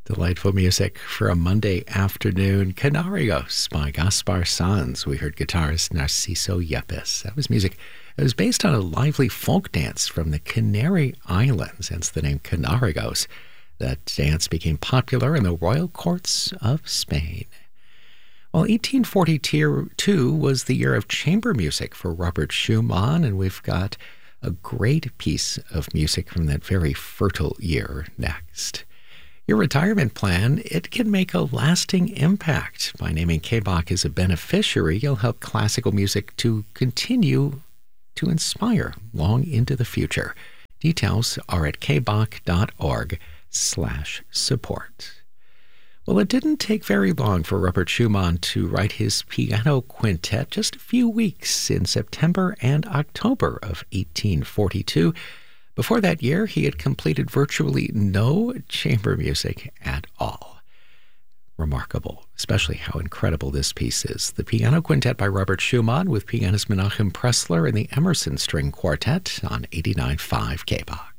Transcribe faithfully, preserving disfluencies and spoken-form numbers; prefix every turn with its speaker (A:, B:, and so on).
A: Delightful music for a Monday afternoon. Canarios by Gaspar Sanz. We heard guitarist Narciso Yepes. That was music. It was based on a lively folk dance from the Canary Islands, hence the name Canarios. That dance became popular in the royal courts of Spain. Well, eighteen forty-two was the year of chamber music for Robert Schumann, and we've got a great piece of music from that very fertile year next. Your retirement plan, it can make a lasting impact. By naming K B O C as a beneficiary, you'll help classical music to continue to inspire long into the future. Details are at kboc.org slash support. Well, it didn't take very long for Robert Schumann to write his piano quintet, just a few weeks in September and October of eighteen forty-two. Before that year, he had completed virtually no chamber music at all. Remarkable, especially how incredible this piece is. The Piano Quintet by Robert Schumann with pianist Menachem Pressler and the Emerson String Quartet on eighty-nine point five K B O C.